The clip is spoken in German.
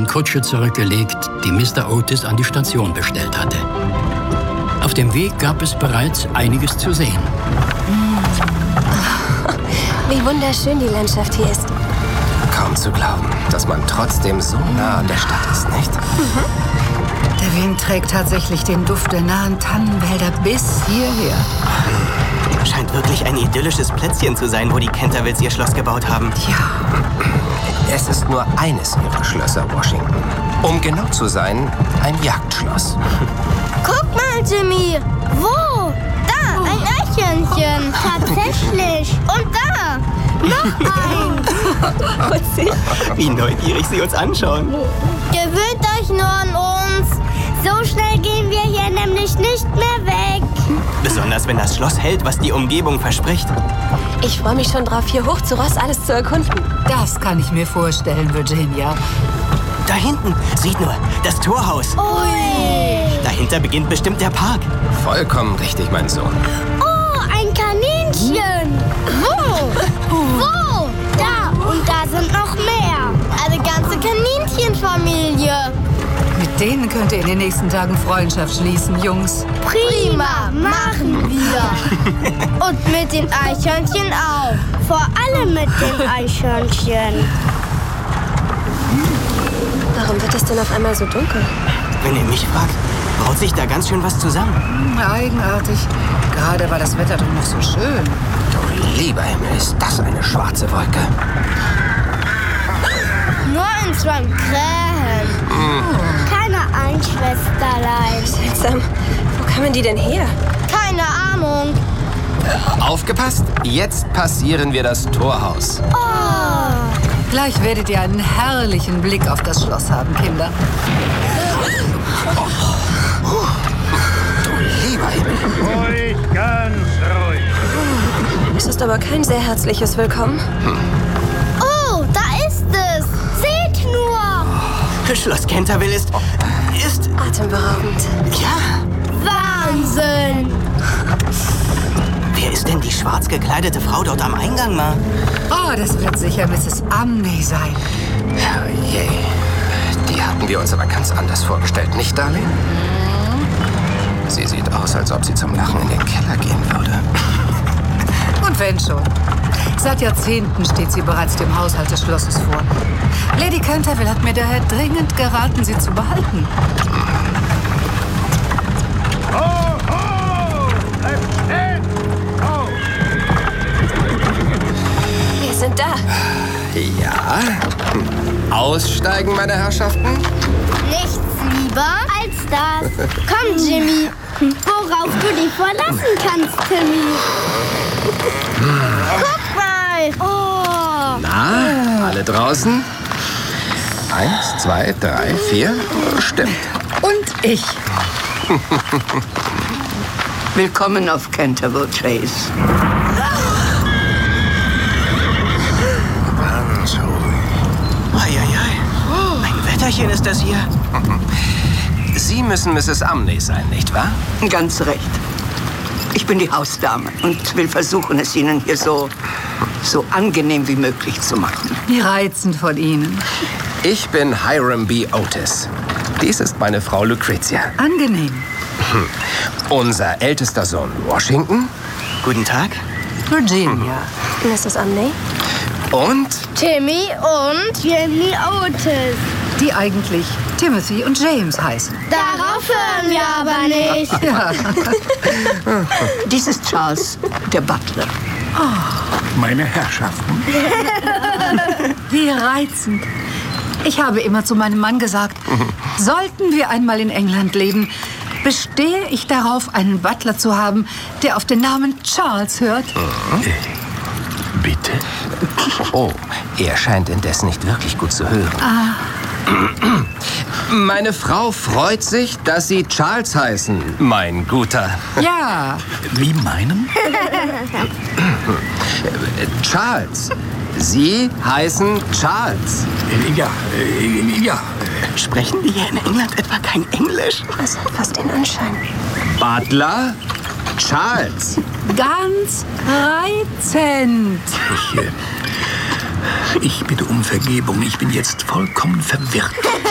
kleinen Kutsche zurückgelegt, die Mr. Otis an die Station bestellt hatte. Auf dem Weg gab es bereits einiges zu sehen. Wie wunderschön die Landschaft hier ist. Kaum zu glauben, dass man trotzdem so nah an der Stadt ist, nicht? Der Wind trägt tatsächlich den Duft der nahen Tannenwälder bis hierher. Scheint wirklich ein idyllisches Plätzchen zu sein, wo die Cantervilles ihr Schloss gebaut haben. Ja, Es ist nur eines ihrer Schlösser, Washington. Um genau zu sein, ein Jagdschloss. Guck mal, Jimmy. Wo? Da, ein Eichhörnchen. Tatsächlich. Und da, noch eins. Wie neugierig sie uns anschauen. Gewöhnt euch nur an uns. So schnell gehen wir hier nämlich nicht mehr weg. Besonders wenn das Schloss hält, was die Umgebung verspricht. Ich freue mich schon drauf, hier hoch zu Ross alles zu erkunden. das kann ich mir vorstellen, Virginia. Da hinten, seht nur, das Torhaus. Ui. Dahinter beginnt bestimmt der Park. Vollkommen richtig, mein Sohn. Oh, ein Kaninchen. Wo? Da. Und da sind noch mehr. Eine ganze Kaninchenfamilie. Mit denen könnt ihr in den nächsten Tagen Freundschaft schließen, Jungs. Prima, machen wir. Und mit den Eichhörnchen auch. Vor allem mit den Eichhörnchen. Warum wird es denn auf einmal so dunkel? Wenn ihr mich fragt, braut sich da ganz schön was zusammen. Eigenartig. Gerade war das Wetter doch noch so schön. Du lieber Himmel, ist das eine schwarze Wolke. Nur ein Schwarm Krähen. Keine Einschwesterlein. Seltsam. Wo kamen die denn her? Keine Ahnung. Aufgepasst, jetzt passieren wir das Torhaus. Gleich werdet ihr einen herrlichen Blick auf das Schloss haben, Kinder. Du lieber Himmel. Ruhig, ganz ruhig. Es ist aber kein sehr herzliches Willkommen. Oh, da ist es. Seht nur. Schloss Canterville ist... Atemberaubend. Ja. Wahnsinn. Wer ist denn die schwarz gekleidete Frau dort am Eingang, Ma? Oh, das wird sicher Mrs. Umney sein. Herrje. Die hatten wir uns aber ganz anders vorgestellt, nicht, Darling? Sie sieht aus, als ob sie zum Lachen in den Keller gehen würde. Und wenn schon. Seit Jahrzehnten steht sie bereits dem Haushalt des Schlosses vor. Lady Canterville hat mir daher dringend geraten, sie zu behalten. Ho, ho! Bleibt stehen! Ho! Wir sind da. Ja. Aussteigen, meine Herrschaften? Nichts lieber als das. Komm, Jimmy. Worauf du dich verlassen kannst, Timmy. Guck mal. Oh. Na, alle draußen? 1, 2, 3, 4. Stimmt. Und ich. Willkommen auf Canterville Chase. Ganz ruhig. Eieiei. Ein Wetterchen ist das hier. Sie müssen Mrs. Umney sein, nicht wahr? Ganz recht. Ich bin die Hausdame und will versuchen, es Ihnen hier so angenehm wie möglich zu machen. Wie reizend von Ihnen. Ich bin Hiram B. Otis. Dies ist meine Frau Lucretia. Angenehm. Unser ältester Sohn Washington Guten Tag. Virginia. Mrs. Umney? und Timmy und Jimmy Otis. Die eigentlich Timothy und James heißen. Darauf hören wir aber nicht. Ja. Dies ist Charles, der Butler. Meine Herrschaften. Wie reizend. Ich habe immer zu meinem Mann gesagt, sollten wir einmal in England leben, bestehe ich darauf, einen Butler zu haben, der auf den Namen Charles hört. Bitte? Oh, er scheint indes nicht wirklich gut zu hören. Meine Frau freut sich, dass Sie Charles heißen, mein Guter. Ja, Wie meinen? Charles. Sie heißen Charles. Ja. Sprechen die hier in England etwa kein Englisch? Das hat fast den Anschein. Butler Charles. ganz reizend. Ich bitte um Vergebung. Ich bin jetzt vollkommen verwirrt.